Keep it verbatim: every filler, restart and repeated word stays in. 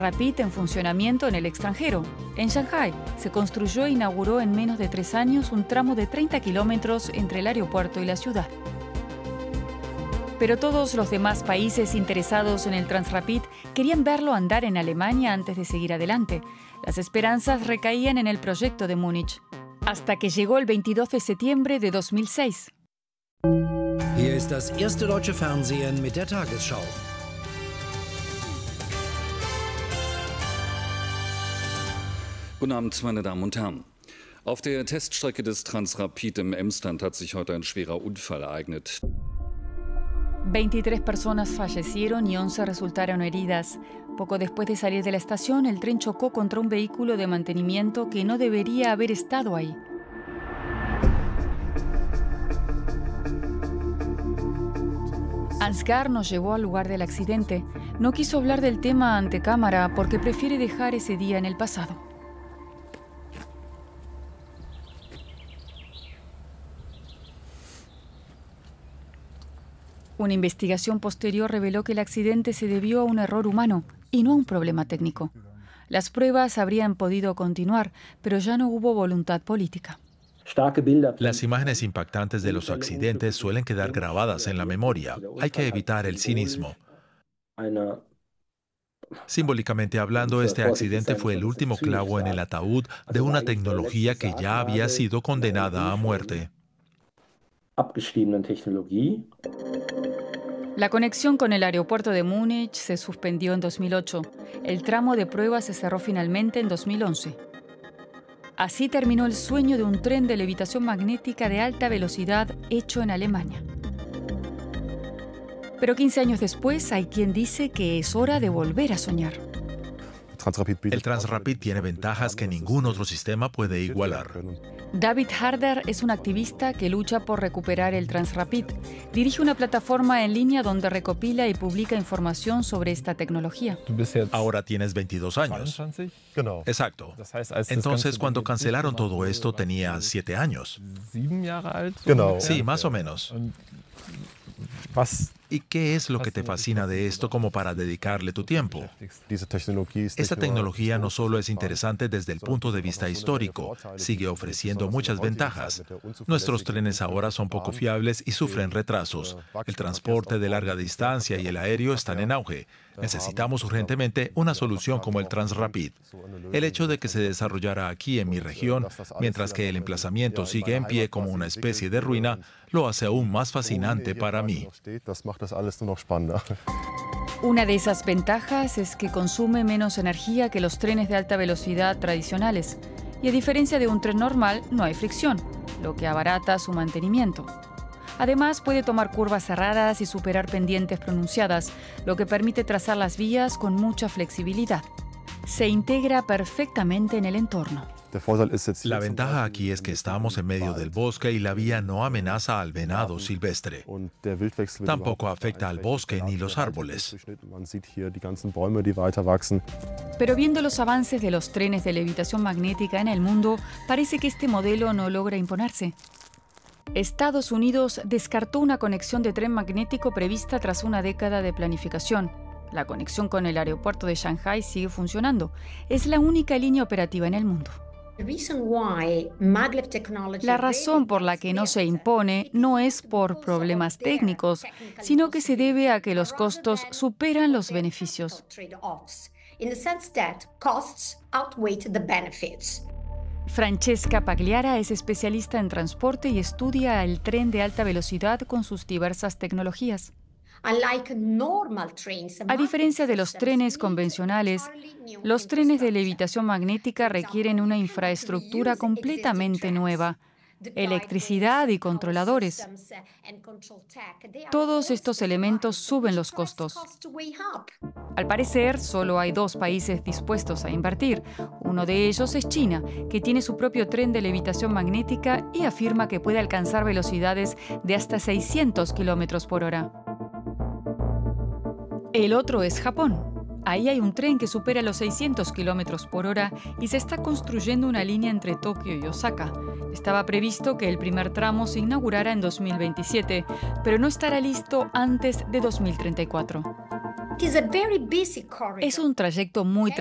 Rapid en funcionamiento en el extranjero. En Shanghái se construyó e inauguró en menos de tres años un tramo de treinta kilómetros entre el aeropuerto y la ciudad. Pero todos los demás países interesados en el Transrapid querían verlo andar en Alemania antes de seguir adelante. Las esperanzas recaían en el proyecto de Múnich. Hasta que llegó el veintidós de septiembre de dos mil seis. Hier ist das erste deutsche Fernsehen mit der Tagesschau. Guten Abend, meine Damen und Herren. Auf der Teststrecke des Transrapid im Emsland hat sich heute ein schwerer Unfall ereignet. veintitrés personas fallecieron y once resultaron heridas. Poco después de salir de la estación, el tren chocó contra un vehículo de mantenimiento que no debería haber estado ahí. Ansgar nos llevó al lugar del accidente. No quiso hablar del tema ante cámara porque prefiere dejar ese día en el pasado. Una investigación posterior reveló que el accidente se debió a un error humano y no a un problema técnico. Las pruebas habrían podido continuar, pero ya no hubo voluntad política. Las imágenes impactantes de los accidentes suelen quedar grabadas en la memoria. Hay que evitar el cinismo. Simbólicamente hablando, este accidente fue el último clavo en el ataúd de una tecnología que ya había sido condenada a muerte. La conexión con el aeropuerto de Múnich se suspendió en dos mil ocho. El tramo de prueba se cerró finalmente en dos mil once. Así terminó el sueño de un tren de levitación magnética de alta velocidad hecho en Alemania. Pero quince años después hay quien dice que es hora de volver a soñar. El Transrapid tiene ventajas que ningún otro sistema puede igualar. David Harder es un activista que lucha por recuperar el Transrapid. Dirige una plataforma en línea donde recopila y publica información sobre esta tecnología. Ahora tienes veintidós años. Exacto. Entonces, cuando cancelaron todo esto, tenías siete años. Sí, más o menos. ¿Y qué es lo que te fascina de esto como para dedicarle tu tiempo? Esta tecnología no solo es interesante desde el punto de vista histórico, sigue ofreciendo muchas ventajas. Nuestros trenes ahora son poco fiables y sufren retrasos. El transporte de larga distancia y el aéreo están en auge. Necesitamos urgentemente una solución como el Transrapid. El hecho de que se desarrollara aquí en mi región, mientras que el emplazamiento sigue en pie como una especie de ruina, lo hace aún más fascinante para mí. Una de esas ventajas es que consume menos energía que los trenes de alta velocidad tradicionales. Y a diferencia de un tren normal, no hay fricción, lo que abarata su mantenimiento. Además, puede tomar curvas cerradas y superar pendientes pronunciadas, lo que permite trazar las vías con mucha flexibilidad. Se integra perfectamente en el entorno. La ventaja aquí es que estamos en medio del bosque y la vía no amenaza al venado silvestre. Tampoco afecta al bosque ni los árboles. Pero viendo los avances de los trenes de levitación magnética en el mundo, parece que este modelo no logra imponerse. Estados Unidos descartó una conexión de tren magnético prevista tras una década de planificación. La conexión con el aeropuerto de Shanghái sigue funcionando. Es la única línea operativa en el mundo. La razón por la que no se impone no es por problemas técnicos, sino que se debe a que los costos superan los beneficios. Francesca Pagliara es especialista en transporte y estudia el tren de alta velocidad con sus diversas tecnologías. A diferencia de los trenes convencionales, los trenes de levitación magnética requieren una infraestructura completamente nueva, electricidad y controladores. Todos estos elementos suben los costos. Al parecer, solo hay dos países dispuestos a invertir. Uno de ellos es China, que tiene su propio tren de levitación magnética y afirma que puede alcanzar velocidades de hasta seiscientos kilómetros por hora. El otro es Japón. Ahí hay un tren que supera los seiscientos kilómetros por hora y se está construyendo una línea entre Tokio y Osaka. Estaba previsto que el primer tramo se inaugurara en dos mil veintisiete, pero no estará listo antes de dos mil treinta y cuatro. Es un trayecto muy